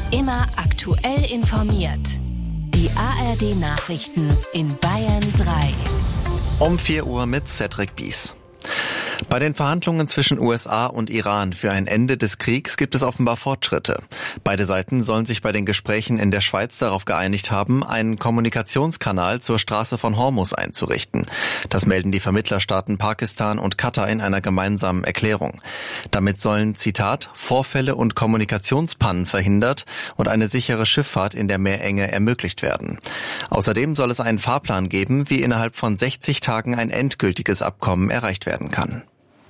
Immer aktuell informiert. Die ARD-Nachrichten in Bayern 3. Um 4 Uhr mit Cedric Bies. Bei den Verhandlungen zwischen USA und Iran für ein Ende des Kriegs gibt es offenbar Fortschritte. Beide Seiten sollen sich bei den Gesprächen in der Schweiz darauf geeinigt haben, einen Kommunikationskanal zur Straße von Hormuz einzurichten. Das melden die Vermittlerstaaten Pakistan und Katar in einer gemeinsamen Erklärung. Damit sollen, Zitat, Vorfälle und Kommunikationspannen verhindert und eine sichere Schifffahrt in der Meerenge ermöglicht werden. Außerdem soll es einen Fahrplan geben, wie innerhalb von 60 Tagen ein endgültiges Abkommen erreicht werden kann.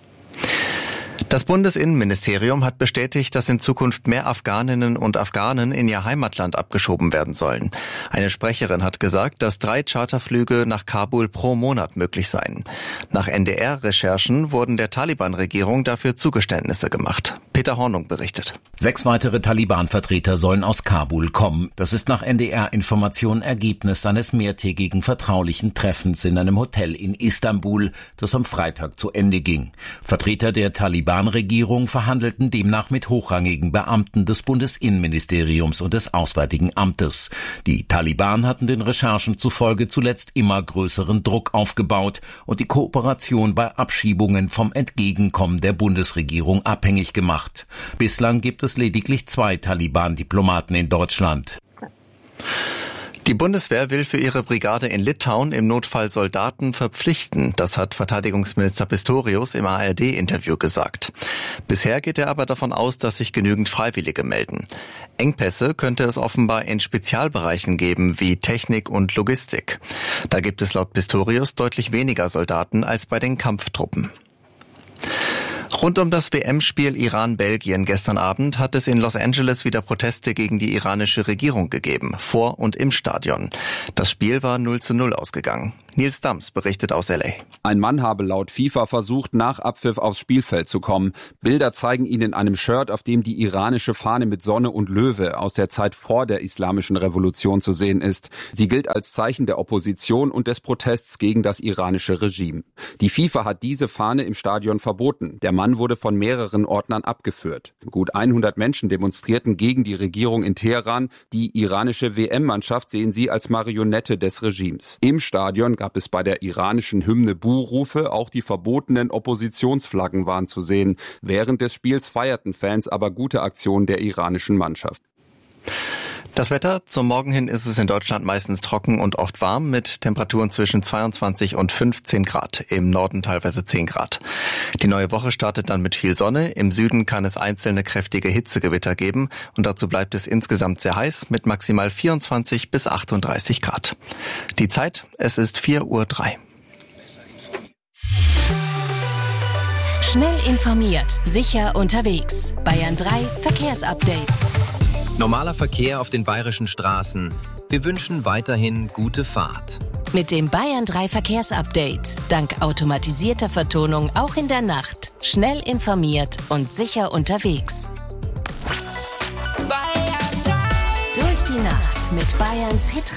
Das Bundesinnenministerium hat bestätigt, dass in Zukunft mehr Afghaninnen und Afghanen in ihr Heimatland abgeschoben werden sollen. Eine Sprecherin hat gesagt, dass 3 Charterflüge nach Kabul pro Monat möglich seien. Nach NDR-Recherchen wurden der Taliban-Regierung dafür Zugeständnisse gemacht. Peter Hornung berichtet. 6 weitere Taliban-Vertreter sollen aus Kabul kommen. Das ist nach NDR-Informationen Ergebnis eines mehrtägigen vertraulichen Treffens in einem Hotel in Istanbul, das am Freitag zu Ende ging. Vertreter der Taliban-Regierung verhandelten demnach mit hochrangigen Beamten des Bundesinnenministeriums und des Auswärtigen Amtes. Die Taliban hatten den Recherchen zufolge zuletzt immer größeren Druck aufgebaut und die Kooperation bei Abschiebungen vom Entgegenkommen der Bundesregierung abhängig gemacht. Bislang gibt es lediglich 2 Taliban-Diplomaten in Deutschland. Die Bundeswehr will für ihre Brigade in Litauen im Notfall Soldaten verpflichten. Das hat Verteidigungsminister Pistorius im ARD-Interview gesagt. Bisher geht er aber davon aus, dass sich genügend Freiwillige melden. Engpässe könnte es offenbar in Spezialbereichen geben, wie Technik und Logistik. Da gibt es laut Pistorius deutlich weniger Soldaten als bei den Kampftruppen. Rund um das WM-Spiel Iran-Belgien gestern Abend hat es in Los Angeles wieder Proteste gegen die iranische Regierung gegeben, vor und im Stadion. Das Spiel war 0:0 ausgegangen. Nils Dams berichtet aus L.A. Ein Mann habe laut FIFA versucht, nach Abpfiff aufs Spielfeld zu kommen. Bilder zeigen ihn in einem Shirt, auf dem die iranische Fahne mit Sonne und Löwe aus der Zeit vor der Islamischen Revolution zu sehen ist. Sie gilt als Zeichen der Opposition und des Protests gegen das iranische Regime. Die FIFA hat diese Fahne im Stadion verboten. Der Mann wurde von mehreren Ordnern abgeführt. Gut 100 Menschen demonstrierten gegen die Regierung in Teheran. Die iranische WM-Mannschaft sehen sie als Marionette des Regimes. Im Stadion gab es bei der iranischen Hymne Buhrufe, auch die verbotenen Oppositionsflaggen waren zu sehen. Während des Spiels feierten Fans aber gute Aktionen der iranischen Mannschaft. Das Wetter, zum Morgen hin ist es in Deutschland meistens trocken und oft warm mit Temperaturen zwischen 22 und 15 Grad, im Norden teilweise 10 Grad. Die neue Woche startet dann mit viel Sonne, im Süden kann es einzelne kräftige Hitzegewitter geben und dazu bleibt es insgesamt sehr heiß mit maximal 24 bis 38 Grad. Die Zeit, es ist 4:03 Uhr. Schnell informiert, sicher unterwegs. Bayern 3 Verkehrsupdate. Normaler Verkehr auf den bayerischen Straßen. Wir wünschen weiterhin gute Fahrt. Mit dem Bayern 3 Verkehrsupdate. Dank automatisierter Vertonung auch in der Nacht. Schnell informiert und sicher unterwegs. Durch die Nacht mit Bayerns Hit